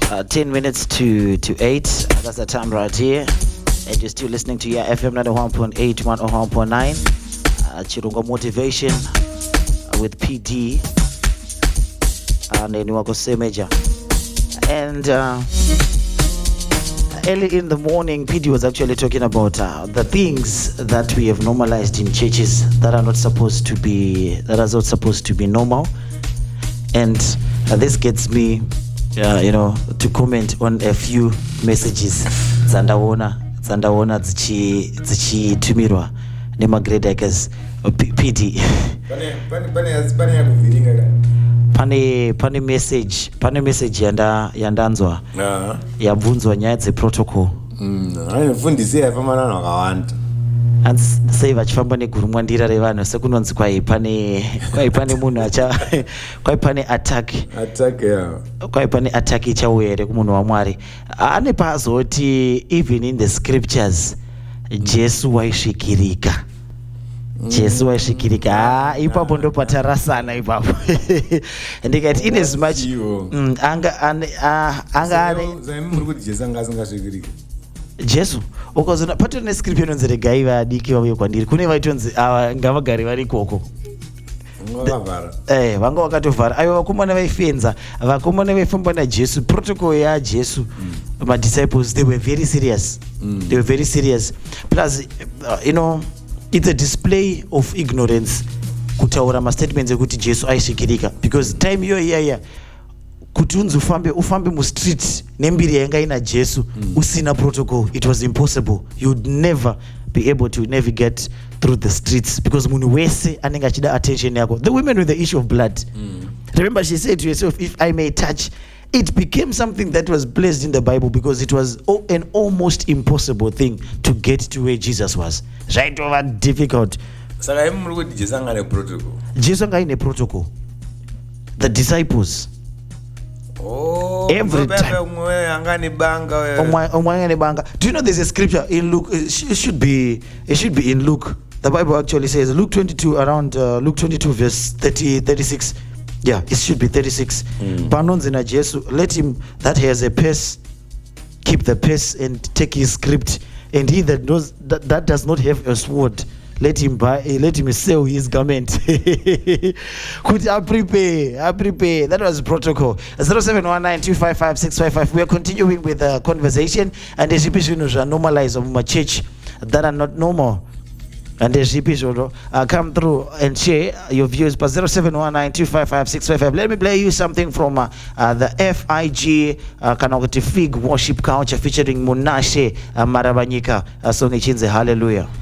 10 minutes to 8. That's the time right here. And you're still listening to your FM 91.8, 101.9. Chirunga Motivation with PD. And then Wako Semeja. And early in the morning, PD was actually talking about the things that we have normalized in churches that are not supposed to be normal. And this gets me, to comment on a few messages. Zandaona zichitumirwa nemagredakers PD. Pane message yandanzwa yabvunzwa nyaya dzeprotocol. Anofundisa pamana wakawanda. Sei vachifamba negurumwandira revanhu sekunonzi kwai pane munhu kwai pane attack kwai pane attack ichauya here kumunhu waMwari. Ane pazoti even in the scriptures Jesu waisvikirika. Ipapo ndo patarasana ipapo. Ndikati in as much Jesu ukazona pato ne script inonzi regai vadiki vauye kwandiri kune vaitonzi ava ngavagari vari ikoko vanga vakatovhara aiva vakomana vaifenza vakomana vaifamba naJesu. Protocol yaJesu madisciples they were very serious. Plus it's a display of ignorance kutaura mastatements ekuti Jesu aisvikirika, because time iyo kuti unzi ufambe mustreet nembiri yanga ina Jesu usina protocol, it was impossible. You'd never be able to navigate through the streets because munhu wese anenge achida attention yako. The women with the issue of blood, remember she said to herself, if I may touch. It became something that was placed in the Bible because it was an almost impossible thing to get to where Jesus was. Right over difficult. Jesus anga ine protocol. The disciples. Every time. Do you know there's a scripture in Luke? It should be in Luke. The Bible actually says Luke 22 around Luke 22 verse 36. Yeah, it should be 36. Panonzina Jesu, let him that has a purse keep the purse and take his script, and he that knows that does not have a sword, let him sell his garment. Could I prepare? That was protocol. 0719255655. We are continuing with the conversation, and the episodes are normalized of my church that are not normal. And there's episode come through and share your views. But 0719255655. Let me play you something from the FIG Kanogati Fig Worship Culture featuring Munashe Marabanyika song ichinze Hallelujah.